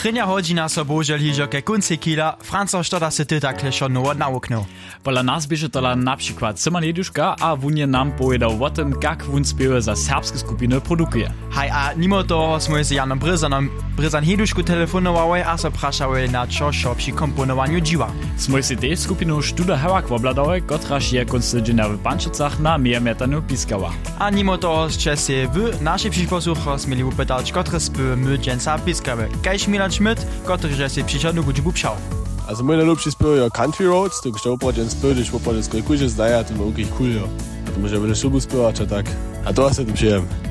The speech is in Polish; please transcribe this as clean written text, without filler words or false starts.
Trenia hodina so božel hižo ke kunci kila, Franco štoda se ty takle šodno odnauknął. Pola nas bieže tola na przykład Simon Jeduška a wunje nam povedał o tym, jak wun spiewy za serbskie skupiny produkuje. Hej, a mimo toho sme z Janom Bryzan Jedušku telefonowali a so praszali na čo przy komponowaniu dziwa. Sme si tej skupinu Študa Hewak obladali, kotraž je konstedžena v Pančicach na Miermetanu piskała. A mimo toho ste si v našich posluchach smeli upytać, kotre spy my dženca piskały. Kajś Milan Schmidt, kotre že si přišadnu gučbu pšał. Also mój najlepszy spiew je Country Roads, tylko że opłaciłem spiew, gdyż opłaciłem skoro kujże zdaje, to był cool, jo. A to może będę szubu spiewać, a tak. A to się tu przyjem.